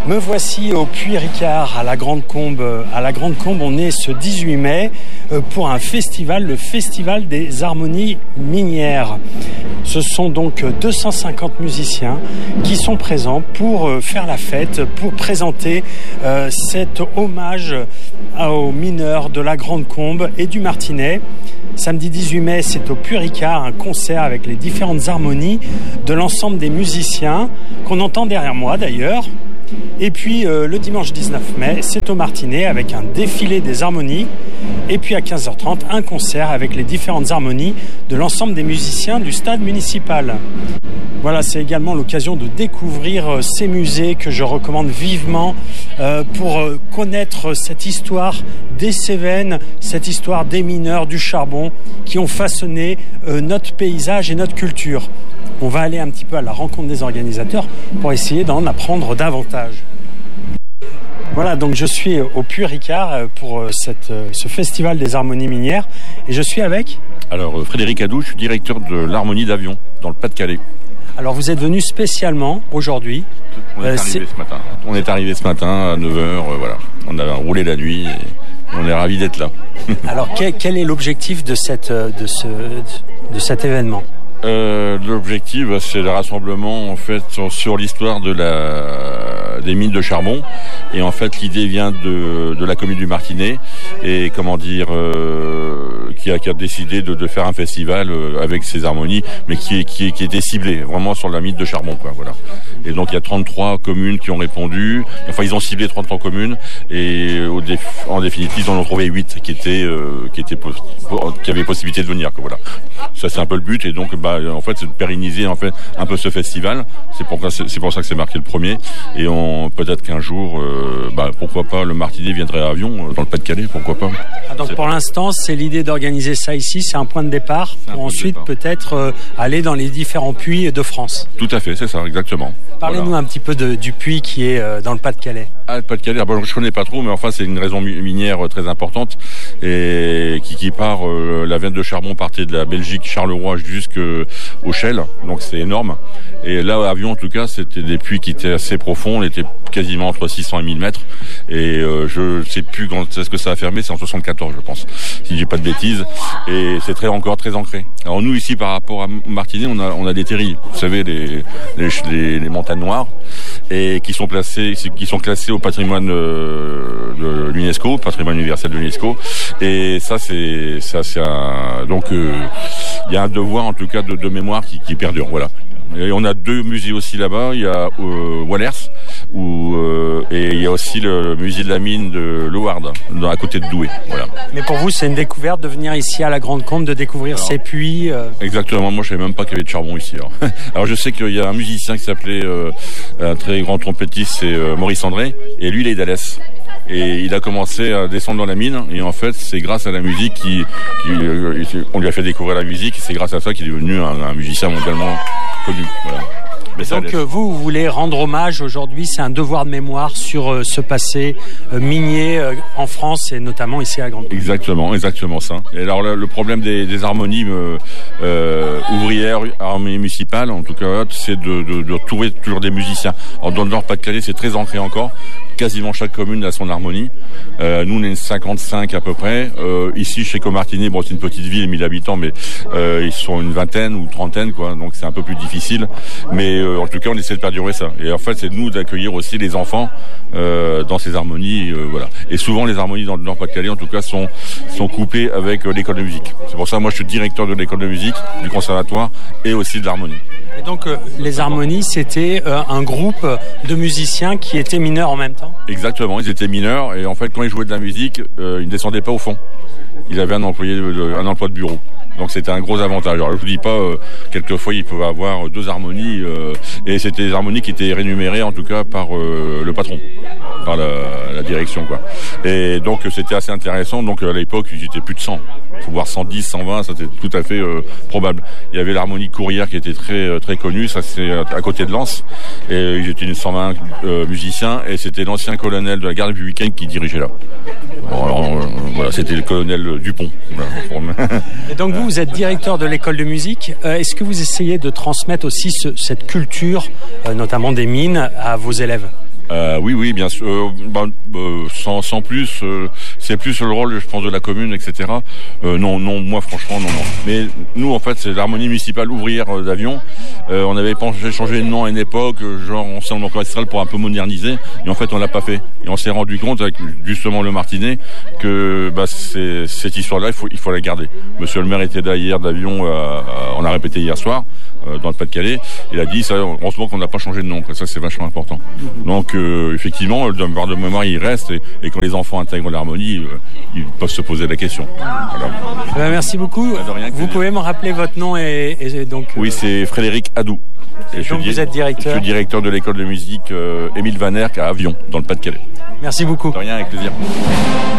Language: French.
Me voici au Puy-Ricard, à la Grande Combe. À la Grande Combe, on est ce 18 mai pour un festival, le Festival des Harmonies Minières. Ce sont donc 250 musiciens qui sont présents pour faire la fête, pour présenter cet hommage aux mineurs de la Grande Combe et du Martinet. Samedi 18 mai, c'est au Puy-Ricard, un concert avec les différentes harmonies de l'ensemble des musiciens qu'on entend derrière moi d'ailleurs. Et puis le dimanche 19 mai, c'est au Martinet avec un défilé des harmonies. Et puis à 15h30, un concert avec les différentes harmonies de l'ensemble des musiciens du stade municipal. Voilà, c'est également l'occasion de découvrir ces musées que je recommande vivement pour connaître cette histoire des Cévennes, cette histoire des mineurs du charbon qui ont façonné notre paysage et notre culture. On va aller un petit peu à la rencontre des organisateurs pour essayer d'en apprendre davantage. Voilà, donc je suis au Puy-Ricard pour ce festival des harmonies minières et je suis avec... Alors Frédéric Adou, je suis directeur de l'harmonie d'Avion dans le Pas-de-Calais. Alors vous êtes venu spécialement aujourd'hui. On est arrivé ce matin à 9h, voilà. On a roulé la nuit et on est ravis d'être là. Alors quel est l'objectif de cet événement ? L'objectif, c'est le rassemblement en fait sur l'histoire des mines de charbon. Et en fait, l'idée vient de la commune du Martinet et qui a décidé de faire un festival avec ses harmonies, mais qui était ciblé vraiment sur la mine de charbon, quoi. Voilà. Et donc il y a 33 communes qui ont répondu. Enfin, ils ont ciblé 33 communes et en définitive, ils en ont trouvé 8 qui avaient possibilité de venir, quoi. Voilà. Ça, c'est un peu le but. Et donc, en fait, c'est de pérenniser en fait un peu ce festival. C'est pour ça que c'est marqué le premier. Et peut-être qu'un jour, pourquoi pas, le Martinet viendrait à Avion, dans le Pas-de-Calais, pourquoi pas. Donc pour l'instant, c'est l'idée d'organiser ça ici. C'est un point de départ pour ensuite peut-être aller dans les différents puits de France. Tout à fait, c'est ça, exactement. Parlez-nous un petit peu du puits qui est dans le Pas-de-Calais. Le Pas-de-Calais, je connais pas trop, mais enfin c'est une raison minière très importante et qui part. La veine de charbon partait de la Belgique, Charleroi jusqu'au Chelles, donc c'est énorme. Et là, à Avion, en tout cas, c'était des puits qui étaient assez profonds. On était quasiment entre 600 et 1000 mètres. Et je sais plus quand est-ce que ça a fermé, c'est en 74, je pense, si je dis pas de bêtises. Et c'est encore très ancré. Alors nous ici, par rapport à Martinet, on a des terris. Vous savez, les montagnes noires, et qui sont classées au patrimoine de l'UNESCO, patrimoine universel de l'UNESCO. Et donc il y a un devoir en tout cas de mémoire qui perdure. Voilà. Et on a 2 musées aussi là-bas. Il y a Wallers et il y a aussi le musée de la mine de Loard, à côté de Douai. Voilà. Mais pour vous, c'est une découverte de venir ici à la Grande Combe, de découvrir ces puits. Exactement. Moi, je savais même pas qu'il y avait de charbon ici. Alors je sais qu'il y a un musicien qui s'appelait un très grand trompettiste, c'est Maurice André, et lui, il est d'Alès. Et il a commencé à descendre dans la mine. Et en fait, c'est grâce à la musique on lui a fait découvrir la musique. C'est grâce à ça qu'il est devenu un musicien mondialement connu. Voilà. Mais donc vous voulez rendre hommage aujourd'hui, c'est un devoir de mémoire sur ce passé minier en France et notamment ici à Grande Combe. Exactement ça. Et alors le problème des harmonies ouvrières, harmonies municipales, en tout cas, c'est de trouver toujours des musiciens. Alors dans le Nord-Pas-de-Calais, c'est très ancré encore. Quasiment chaque commune a son harmonie. Nous, on est 55 à peu près. Ici, chez Comartinet, c'est une petite ville, 1000 habitants, mais ils sont une vingtaine ou trentaine, quoi. Donc c'est un peu plus difficile. Mais en tout cas, on essaie de perdurer ça. Et en fait, c'est de nous d'accueillir aussi les enfants dans ces harmonies, voilà. Et souvent, les harmonies dans le Nord-Pas-de-Calais, en tout cas, sont coupées avec l'école de musique. C'est pour ça, moi, je suis directeur de l'école de musique, du conservatoire et aussi de l'harmonie. Et donc, les harmonies, c'était un groupe de musiciens qui étaient mineurs en même temps ? Exactement, ils étaient mineurs et en fait, quand ils jouaient de la musique, ils ne descendaient pas au fond. Ils avaient un emploi de bureau. Donc c'était un gros avantage. Alors je vous dis pas, quelquefois ils peuvent avoir 2 harmonies et c'était des harmonies qui étaient rémunérées en tout cas par le patron, par la direction, quoi. Et donc c'était assez intéressant. Donc à l'époque ils étaient plus de 100, voire 110, 120, ça c'était tout à fait probable. Il y avait l'harmonie Courrière qui était très très connue, ça c'est à côté de Lens, et ils étaient une 120 musiciens et c'était l'ancien colonel de la garde républicaine qui dirigeait là. Bon, alors, voilà, c'était le colonel Dupont. Voilà. Et donc vous êtes directeur de l'école de musique. Est-ce que vous essayez de transmettre aussi cette culture, notamment des mines, à vos élèves ? Oui, bien sûr. Sans plus, c'est plus le rôle, je pense, de la commune, etc. Non, moi, franchement, non. Mais nous, en fait, c'est l'harmonie municipale ouvrière d'Avion. On avait pensé changer de nom à une époque, genre ensemble orchestral pour un peu moderniser, et en fait, on l'a pas fait. Et on s'est rendu compte, avec justement le Martinet, que cette histoire-là, il faut la garder. Monsieur le maire était là hier d'Avion, on a répété hier soir. Dans le Pas-de-Calais, il a dit ça, heureusement qu'on n'a pas changé de nom, ça c'est vachement important. Donc effectivement, le devoir de mémoire il reste, et quand les enfants intègrent l'harmonie, ils peuvent se poser la question. Voilà. Merci beaucoup. Vous pouvez me rappeler votre nom et donc. Oui, c'est Frédéric Hadou. Et donc vous êtes directeur. Je suis directeur de l'école de musique Émile Van Herck à Avion, dans le Pas-de-Calais. Merci beaucoup. De rien, avec plaisir.